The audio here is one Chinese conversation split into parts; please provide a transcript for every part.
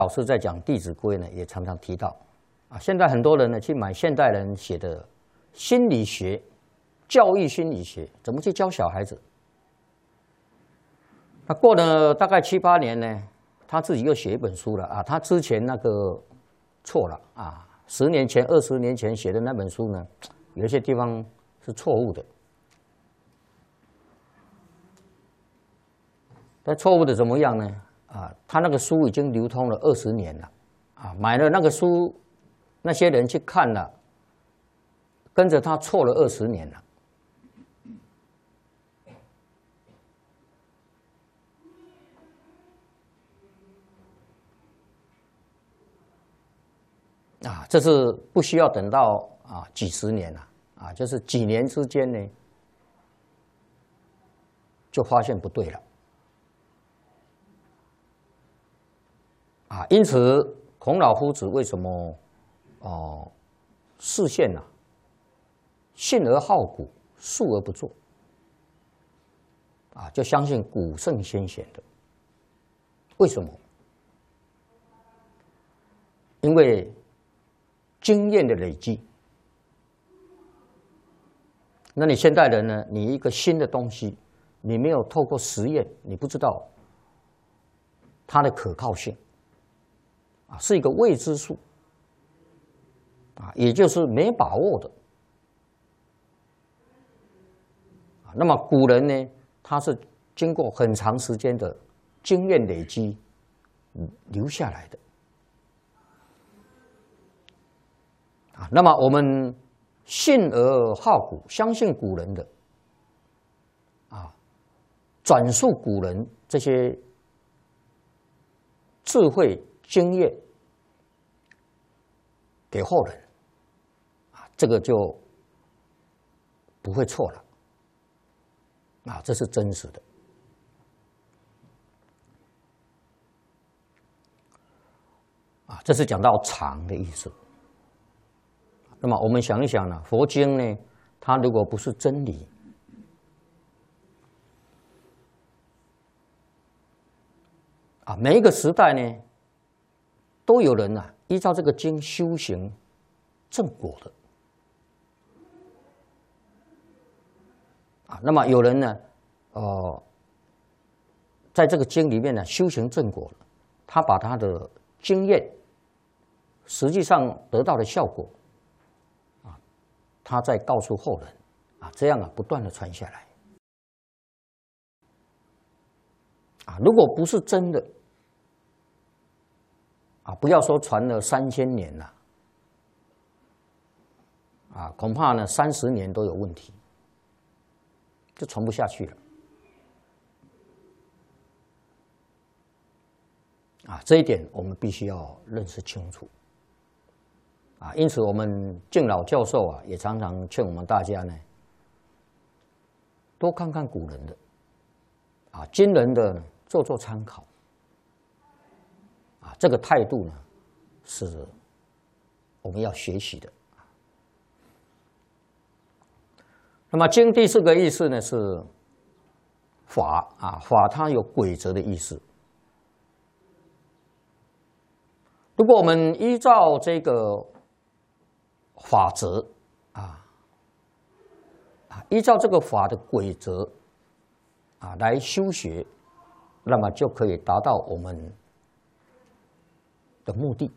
老师在讲《弟子规》呢，也常常提到啊，现在很多人呢去买现代人写的心理学、教育心理学，怎么去教小孩子？那过了大概7、8年呢，他自己又写一本书了啊，他之前那个错了啊，10年前、20年前写的那本书呢，有一些地方是错误的。但错误的怎么样呢？啊，他那个书已经流通了20年了，啊，买了那个书，那些人去看了，跟着他错了20年了。啊，这是不需要等到几十年了，啊，就是几年之间呢，就发现不对了。啊，因此孔老夫子为什么示宪啊，信而好古，述而不作，啊，就相信古圣先贤的。为什么？因为经验的累积。那你现代人呢？你一个新的东西，你没有透过实验，你不知道它的可靠性。啊，是一个未知数，啊，也就是没把握的。啊，那么古人呢，他是经过很长时间的经验累积留下来的。啊，那么我们信而好古，相信古人的，啊，转述古人这些智慧经验给后人，啊，这个就不会错了，啊，这是真实的。啊，这是讲到常的意思。那么我们想一想呢，佛经呢，它如果不是真理，啊，每一个时代呢，都有人啊，依照这个经修行正果的。啊，那么有人呢，在这个经里面呢，修行正果了，他把他的经验，实际上得到的效果，啊，他再告诉后人，啊，这样啊，不断的传下来。啊，如果不是真的，啊，不要说传了3000年了，啊，恐怕呢30年都有问题，就传不下去了。啊，这一点我们必须要认识清楚。啊，因此我们敬老教授啊，也常常劝我们大家呢，多看看古人的，啊，今人的呢做做参考。啊，这个态度呢，是我们要学习的。那么经第4个意思呢是法，啊，法它有规则的意思。如果我们依照这个法则，依照这个法的规则，啊，来修学，那么就可以达到我们的目的。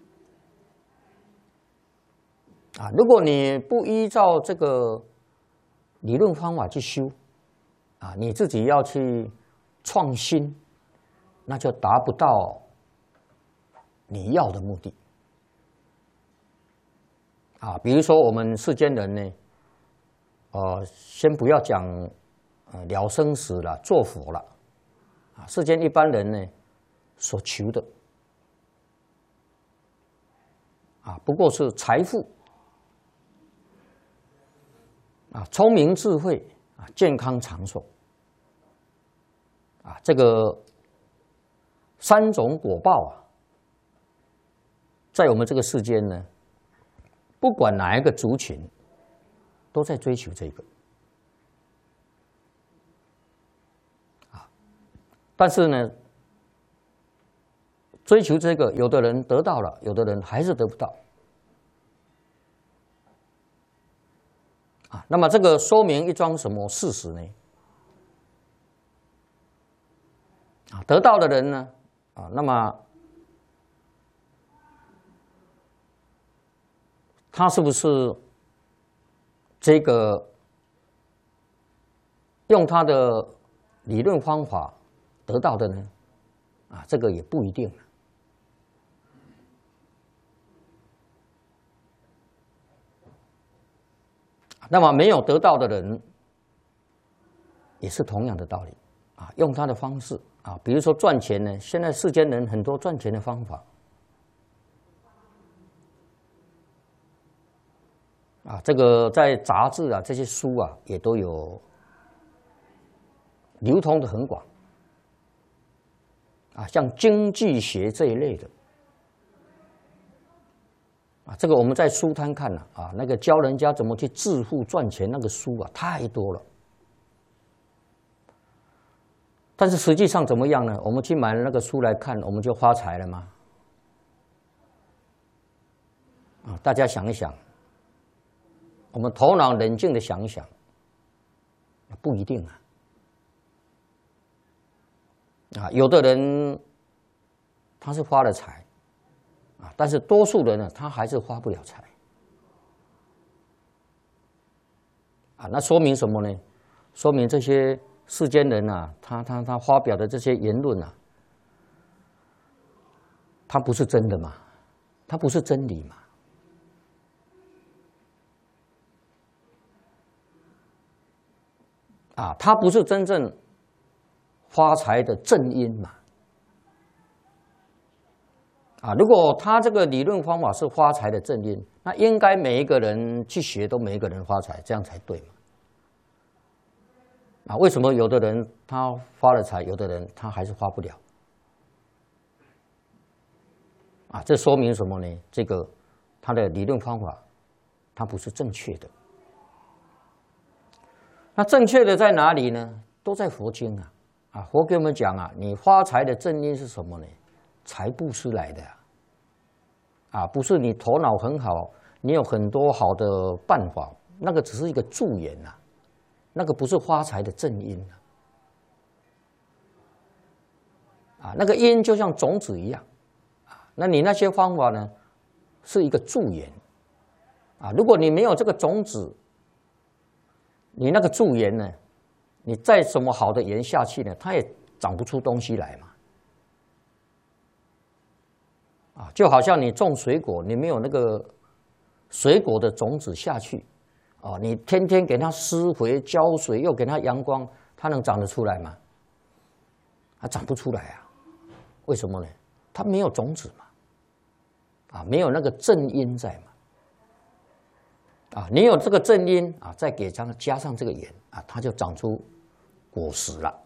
啊，如果你不依照这个理论方法去修，啊，你自己要去创新，那就达不到你要的目的。啊，比如说我们世间人呢，先不要讲了生死了，做佛了，啊，世间一般人呢所求的，啊，不过是财富，啊，聪明智慧，啊，健康长寿，啊，这个3种果报啊，在我们这个世间呢，不管哪一个族群，都在追求这个。啊，但是呢， 追求这个，有的人得到了，有的人还是得不到。啊，那么这个说明一桩什么事实呢？啊，得到的人呢，啊，那么他是不是这个用他的理论方法得到的呢？啊，这个也不一定。那么没有得到的人，也是同样的道理啊，用他的方式啊，比如说赚钱呢，现在世间人很多赚钱的方法啊，这个在杂志啊这些书啊也都有流通的很广啊，像经济学这一类的。啊，这个我们在书摊看了啊，那个教人家怎么去致富赚钱那个书啊，太多了。但是实际上怎么样呢？我们去买了那个书来看，我们就发财了吗？啊，大家想一想，我们头脑冷静的想一想，不一定啊。啊，有的人他是发了财。啊，但是多数人呢，他还是发不了财。啊，那说明什么呢？说明这些世间人啊，他发表的这些言论啊，他不是真的嘛，他不是真理嘛。啊，他不是真正发财的正因嘛。啊，如果他这个理论方法是发财的正因，那应该每一个人去学都每一个人发财，这样才对嘛。啊，为什么有的人他发了财，有的人他还是发不了？啊，这说明什么呢？这个他的理论方法，它不是正确的。那正确的在哪里呢？都在佛经啊。啊，佛给我们讲啊，你发财的正因是什么呢？财布施来的啊，不是你头脑很好，你有很多好的办法，那个只是一个助缘呐，那个不是发财的正因啊，那个因就像种子一样啊，那你那些方法呢，是一个助缘啊，如果你没有这个种子，你那个助缘呢，你再什么好的缘下去呢，它也长不出东西来嘛。啊，就好像你种水果，你没有那个水果的种子下去，啊，你天天给它施肥、浇水，又给它阳光，它能长得出来吗？它长不出来啊！为什么呢？它没有种子嘛，啊，没有那个正因在嘛，啊，你有这个正因啊，再给它加上这个缘啊，它就长出果实了。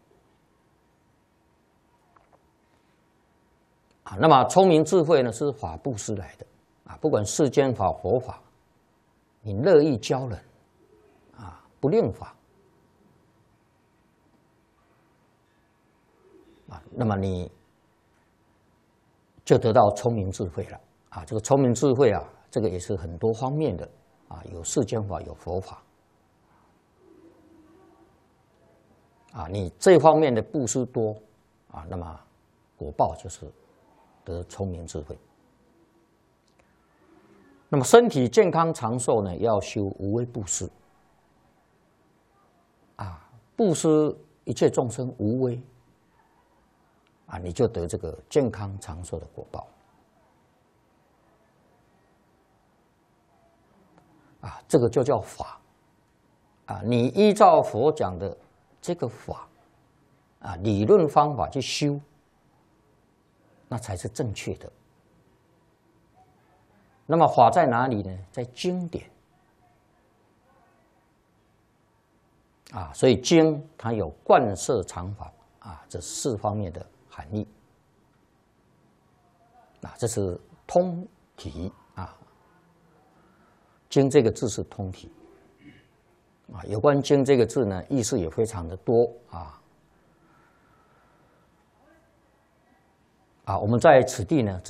啊，那么聪明智慧呢，是法布施来的啊，不管世间法、佛法，你乐意教人啊，不令法啊，那么你就得到聪明智慧了啊。这个聪明智慧啊，这个也是很多方面的啊，有世间法，有佛法啊。你这方面的布施多啊，那么果报就是得聪明智慧。那么身体健康长寿呢，要修无畏布施啊，布施一切众生无畏啊，你就得这个健康长寿的果报啊，这个就叫法啊，你依照佛讲的这个法啊，理论方法去修，那才是正确的。那么法在哪里呢？在经典啊，所以经它有贯摄常法啊，这四方面的含义啊，这是通体啊。经这个字是通体啊，有关经这个字呢，意思也非常的多啊。 我们在此地呢，